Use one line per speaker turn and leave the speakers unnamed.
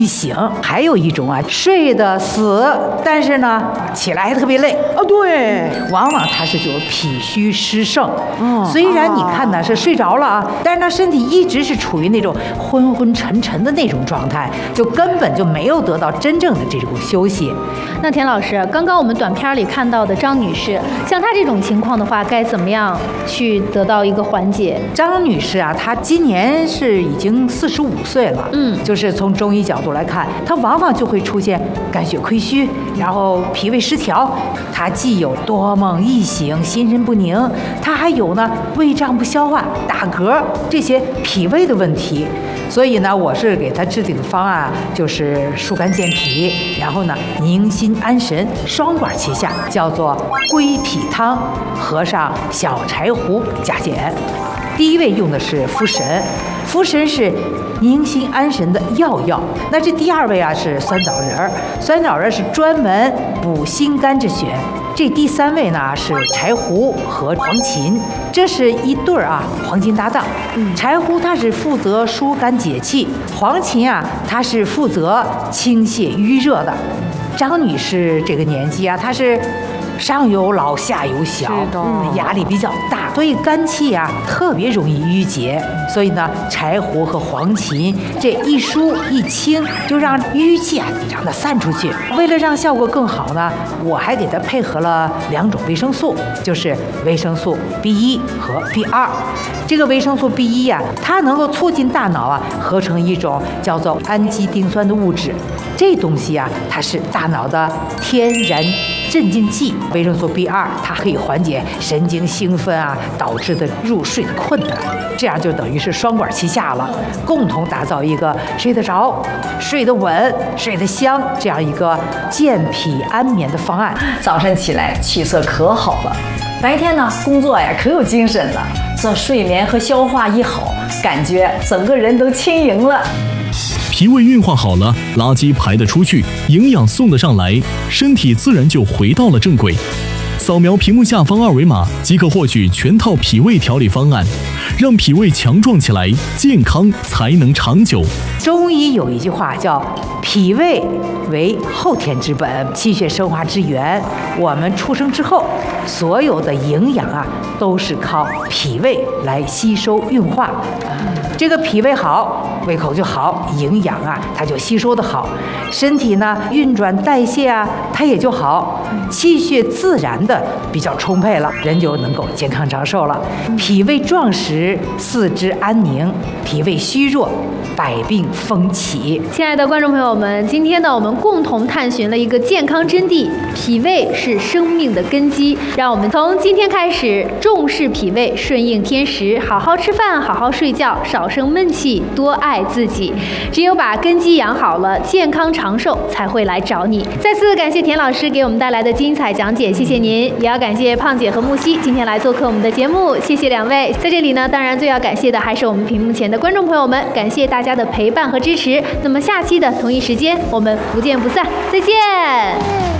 醒。还有一种啊，睡得死，但是呢起来还特别累。
对，
往往他是就是脾虚湿盛。虽然你看呢是睡着了啊，但是他身体一直是处于那种昏昏沉沉的那种状态，就根本就没有得到真正的这种休息。
那田老师，刚刚我们短片里看到的张女士，像她这种情况的话，该怎么样去得到一个缓解？
张女士啊，她今年是已经45岁了，就是从中医角度来看，她往往就会出现肝血亏虚，然后脾胃失调，她既有多梦易醒、心神不宁，她还有呢胃胀不消化、打嗝这些脾胃的问题。所以呢，我是给她制定的方案就是疏肝健脾，然后呢宁心安神，双管齐下，叫做归脾汤，合上小柴胡加减。第一位用的是茯神，茯神是宁心安神的药。那这第二位啊是酸枣仁，酸枣仁是专门补心肝之选。这第三位呢是柴胡和黄芩，这是一对儿啊黄金搭档。柴胡它是负责疏肝解气，黄芩啊它是负责清泻瘀热的。张女士这个年纪啊，她是上有老下有小，压力比较大，所以肝气啊特别容易郁结。所以呢，柴胡和黄芩这一疏一清，就让淤气啊让它散出去。为了让效果更好呢，我还给它配合了2种维生素，就是维生素 B1 和 B2。这个维生素 B1 呀，它能够促进大脑啊合成一种叫做氨基丁酸的物质。这东西啊，它是大脑的天然镇静剂。维生素 B2 它可以缓解神经兴奋啊导致的入睡的困难，这样就等于是双管齐下了，共同打造一个睡得着、睡得稳、睡得香这样一个健脾安眠的方案。
早晨起来气色可好了，白天呢工作呀可有精神了，这睡眠和消化一好，感觉整个人都轻盈了。
脾胃运化好了，垃圾排得出去，营养送得上来，身体自然就回到了正轨。扫描屏幕下方2维码即可获取全套脾胃调理方案，让脾胃强壮起来，健康才能长久。
中医有一句话叫脾胃为后天之本，气血生化之源。我们出生之后，所有的营养啊都是靠脾胃来吸收运化。这个脾胃好，胃口就好，营养啊它就吸收的好，身体呢运转代谢啊它也就好，气血自然的比较充沛了，人就能够健康长寿了。脾胃壮实，四肢安宁；脾胃虚弱，百病风起。
亲爱的观众朋友们，今天呢我们共同探寻了一个健康真谛，脾胃是生命的根基。让我们从今天开始重视脾胃，顺应天时，好好吃饭，好好睡觉，少生闷气，多爱自己。只有把根基养好了，健康长寿才会来找你。再次感谢田老师给我们带来的精彩讲解，谢谢您。也要感谢胖姐和木西今天来做客我们的节目，谢谢2位。在这里呢，当然最要感谢的还是我们屏幕前的观众朋友们，感谢大家的陪伴和支持。那么下期的同一时间，我们不见不散，再见。